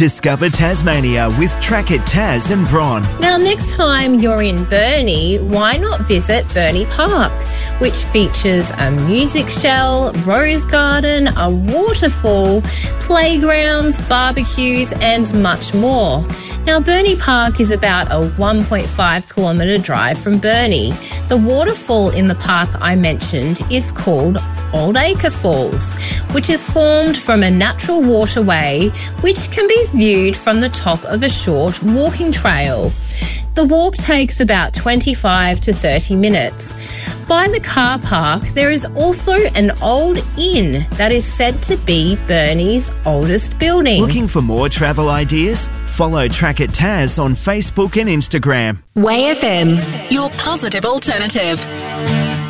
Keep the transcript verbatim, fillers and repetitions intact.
Discover Tasmania with Track It Tas and Bron. Now, next time you're in Burnie, why not visit Burnie Park, which features a music shell, rose garden, a waterfall, playgrounds, barbecues and much more. Now, Burnie Park is about a one point five kilometre drive from Burnie. The waterfall in the park I mentioned is called Old Acre Falls, which is formed from a natural waterway which can be viewed from the top of a short walking trail. The walk takes about twenty-five to thirty minutes. By the car park, there is also an old inn that is said to be Burnie's oldest building. Looking for more travel ideas? Follow Track It Tas on Facebook and Instagram. Way F M, your positive alternative.